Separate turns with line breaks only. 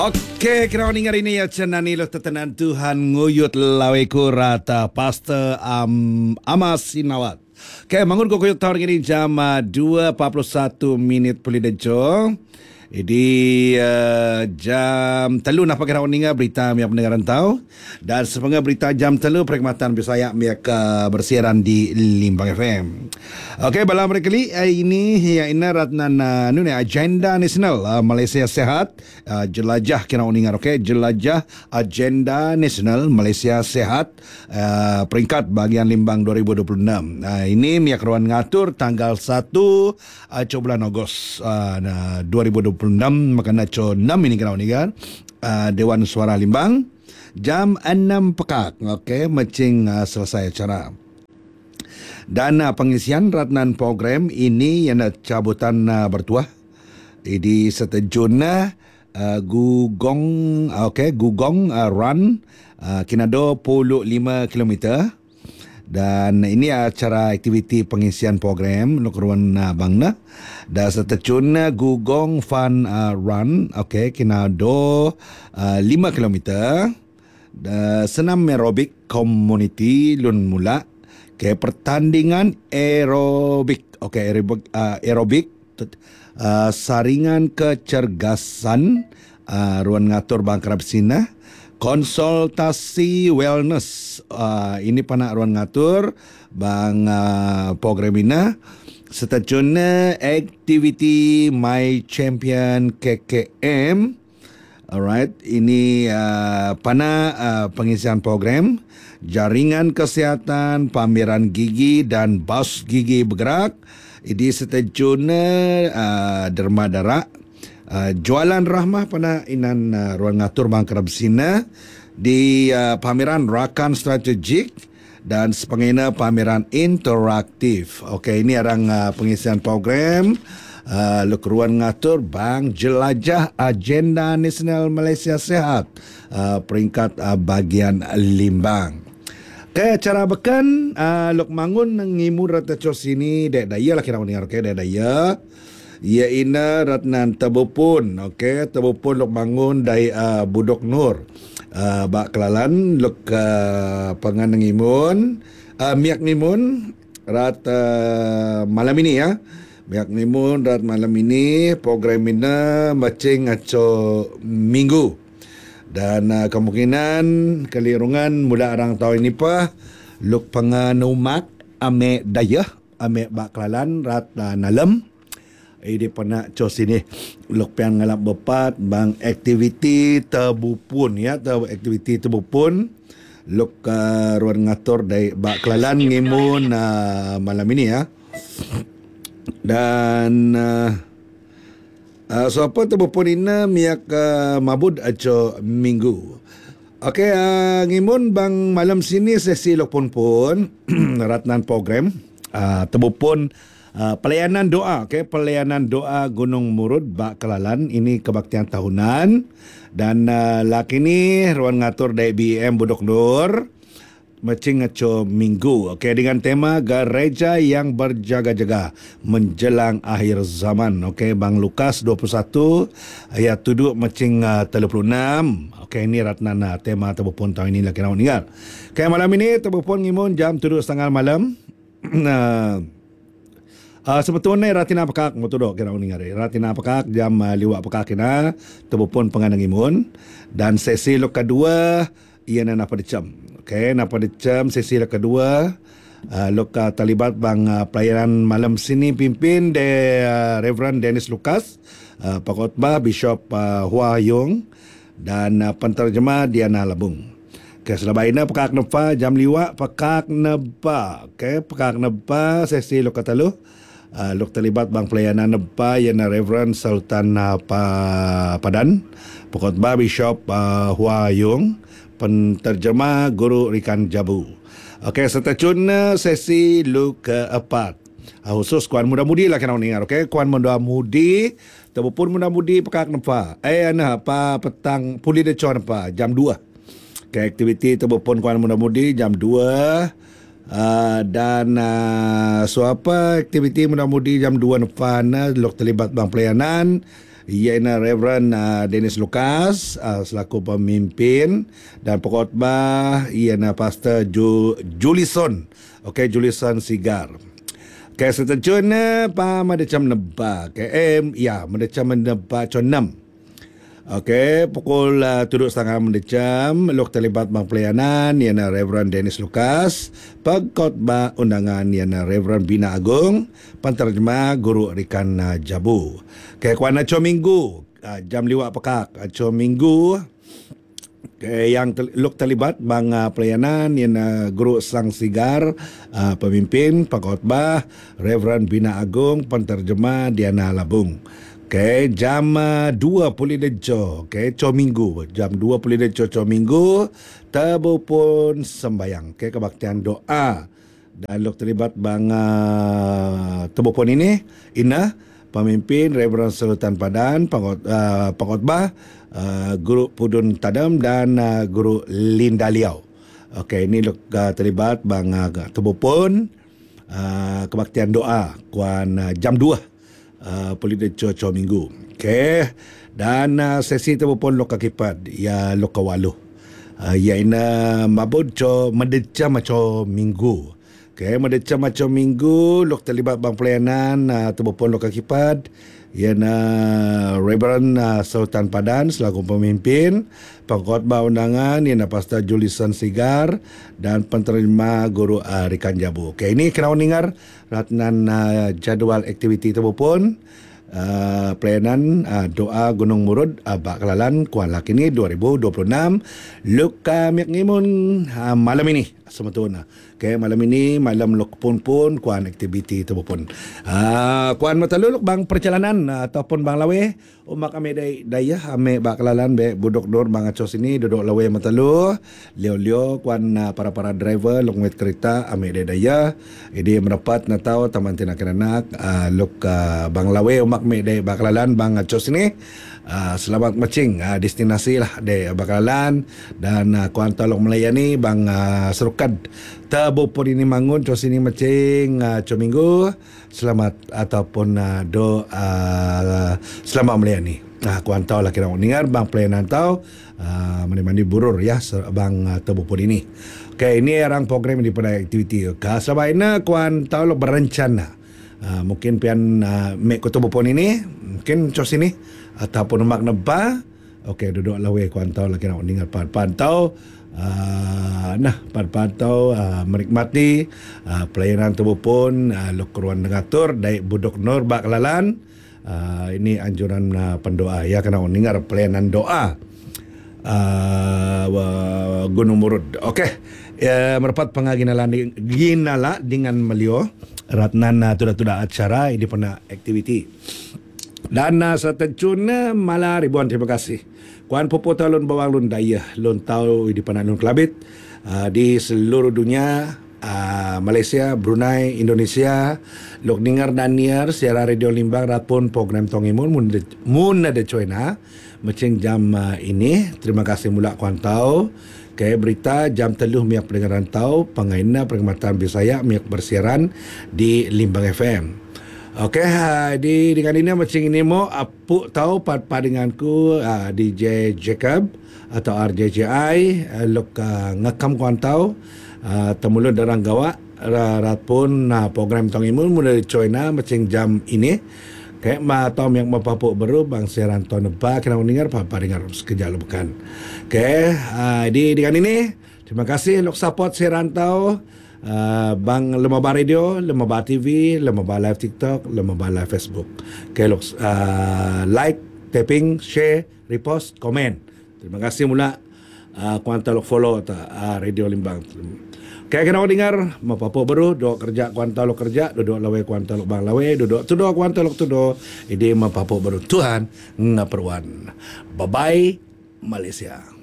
Okey, kena dengar ini ya cenani lo tetenan Tuhan nguyut laweku rata Pastor Amas Sinawat. Okey, mangun ko kuyut tahun ini jam 2.41 pulih dejo. Jadi jam telu nak pakai rawon ninga berita miak pendengaran tahu dan sepengah berita jam telu perkhidmatan Bisaya miak bersiaran di Limbang FM. Okey, balam rekali ini ya ina ratnan agenda nasional Malaysia Sehat jelajah kena ninga okey jelajah agenda nasional Malaysia Sehat peringkat bahagian Limbang 2026. Ini miak ruan ngatur tanggal 1 bulan Ogos 2026 makana co 6 ini kena nigar Dewan Suara Limbang jam 6 pekak okey macing selesai acara dan pengisian ratnan program ini yang cabutan bertuah di setejuna Gugong okey Gugong run kinado 15 kilometer. Dan ini acara aktiviti pengisian program untuk ruan bangna. Dan setecuna Gugong Fun Run, okey, kena do 5 kilometer. Senam aerobik community lun mula ke pertandingan aerobik, okey, aerobik saringan kecergasan ruan ngatur bangkrab sina. Konsultasi wellness ini panak ruang ngatur bang program ini setujuna aktiviti My Champion KKM. Alright, ini panak pengisian program jaringan kesihatan pameran gigi dan bas gigi bergerak. Ini setujuna derma-dara jualan rahmah pada inan ruang ngatur bangkrab sina di pameran rakan strategik dan sepengena pameran interaktif. Okey, ini arang pengisian program ruang ngatur bang jelajah agenda nasional Malaysia Sehat peringkat bahagian Limbang. Okey, acara bekan lok mangun ngimur rata cos ini dek daya lah kira mendengar okey dek daya. Ia ina ratnan tabupun, okey, tabupun lok bangun dari Budok Nur. Bak kelalan lok panganang imun, miak ngimun rat malam ini ya. Miak ngimun rat malam ini program ina macing aco minggu. Dan kemungkinan kelirungan mula arang tahun ini pa lok panganumak ame dayah, ame bak kelalan rat nalam. Ini pernah cos ini lok pian ngalap bepat bang aktiviti tabupun ya aktiviti tabupun lok ruan ngatur dari bak kelalan ngimun malam ini ya dan so apa tabupun ini miak mabud aco minggu. Okey, ngimun bang malam sini sesi lok pun ratnan program tabupun pelayanan doa, okey, pelayanan doa Gunung Murud Bak Kelalan ini kebaktian tahunan dan laki ni ruang ngatur dari BM Budok Nur macing ngaco minggu, okey, dengan tema gereja yang berjaga-jaga menjelang akhir zaman, okey, Bang Lukas 21 ayat 7 macing 36. Okey, ini ratnan tema tabupun tahun ini laki nak dengar. Okey, malam ini tabupun ngimun jam 7.30 malam. Sebetulnya ratina pekak motodok kena uningari. Ratina pekak jam liwak pekak kena tebupun penganang imun dan sesi lok kedua ia napa decam. Okey, napa decam sesi lok kedua lok terlibat bang pelayanan malam sini pimpin de Reverend Dennis Lucas, Pakotbah Bishop Hua Yung dan penterjemah Diana Labung. Okey, selabaina pekak nepa jam liwak pekak nepa. Okey, pekak nepa sesi lok katalu lok terlibat bang pelayanan nepa yang Reverend Sultan Padan, Pekotbah Bishop Hua Yung, penterjemah Guru Rikan Jabu. Okey, setecun sesi luk keempat. Khusus kuan muda-mudi lah kena dengar. Okey, kuan muda-mudi, tabupun muda-mudi pekak nepa. Apa petang pulih de con apa jam 2. Okey, aktiviti tabupun kuan muda-mudi jam 2. Dan so apa aktiviti muda-mudi jam 2 depan lok terlibat bang pelayanan ialah Reverend Dennis Lucas selaku pemimpin, dan pengkhotbah ialah Pastor Julison. Okey, Julison Sigar. Okey, seterusnya madecam neba KM ya madecam neba conam. Okey, pukul 7.30 madecam lok terlibat bang pelayanan ialah Reverend Dennis Lucas, pengkhotbah undangan ialah Reverend Bina Agung, penterjemah Guru Rikan Jabu. Okey, kuan aco minggu jam 5 pekak aco minggu. Yang lok terlibat bang pelayanan ialah Guru Sang Sigar, pemimpin, pengkhotbah Reverend Bina Agung, penterjemah Diana Labung. Okey, jam 20 dejo. Okey, co minggu. Jam 20 dejo co minggu. Tabu pun sembayang. Okey, kebaktian doa. Dan lok terlibat bang tabu pun ini. Ina, pemimpin Reverend Sultan Padan, pengkhotbah Guru Pudun Tadam dan Guru Linda Liao. Okey, ini lok terlibat bang tabu pun kebaktian doa. Kuan jam 2. Politik co minggu. Okey. Dan sesi tu pun loka kipat ya loka walu. Ya ina mabud co madecam co minggu. Okey, madecam co minggu lok terlibat bang pelayanan tu pun loka kipat ialah Reverend Sultan Padan selaku pemimpin, pengkhotbah undangan ialah Pastor Julison Sigar dan penterjemah Guru Rikan Jabu. Okey, ini kena dengar ratnan jadual aktiviti tu pun pelayanan doa Gunung Murud Baklalan Kuan Lakini 2026 luka miak ngimun malam ini semetuna. Okay, malam ini malam lok pun kuan aktiviti tu pun kuan mataluluk bang perjalanan ataupun bang lawe umak kami daya ame Baklalan be budok dor bang acos ini duduk lawe matalu leo kuan para driver lok met kereta ame daya ini mendapat natau taman tina kenanak lok bang lawe umak me de Baklalan bang acos ini selamat macing destinasi lah de Baklalan dan kuan tolong melayani bang serukad tabo pun ini mangun cos ini macing minggu selamat ataupun selamat melayani. Kuan tahu lah kira dengar bang pelayanan tahu mandi burur ya bang tabo pun ini. Okay, ini orang program di pada aktiviti. Sebabnya kuan tahu lo berencana. Mungkin pian mek kutu pun ini mungkin cos ini ataupun mak neba. Okey, duduk lawe kuan tahu lah kira dengar pantau pantau menikmati pelayanan tubuh pun lokeruan dengatur dari budok nur Baklalan. Ini anjuran pendoa ya kena dengar pelayanan doa Gunung Murud. Okey, merupat pengaginalan ginala dengan melio ratnan tuda acara ini pernah aktiviti. Dan seterusnya malah ribuan terima kasih. Kuan popo talun bawang lun daya lun tahu di panalun kelabit di seluruh dunia, Malaysia, Brunei, Indonesia, lok dengar dan niar siara radio Limbang rapun program Tongimun mun ada China macam jam ini. Terima kasih mula kuan tahu. Kayak berita jam 3 miak pendengaran tahu pengaina perkhidmatan Bisaya miak bersiaran di Limbang FM. Okey, dengan ini macam ini mo apu tahu denganku DJ Jacob atau RJJI lok ngakam kuan tahu temulun darang gawa rapun program Tongimun mulai China macam jam ini. Kayak tahu yang mapapuk baru bang siaran tahun depan kena dengar dengar sekejap bukan. Okey, dengan ini terima kasih lok support siaran tahu bang Lemaba Radio, Lemaba TV, Lemaba Live TikTok, Lemaba Live Facebook. Okay, like, tapping, share, repost, komen. Terima kasih mula kuanta lok follow Radio Limbang. Okay, kena dengar mapapo baru duduk kerja kuanta lok kerja, duduk lawe kuanta lok bang lawe, duduk tudo kuanta lok tudo. Ide mapapo baru Tuhan ngaperwan. Bye bye Malaysia.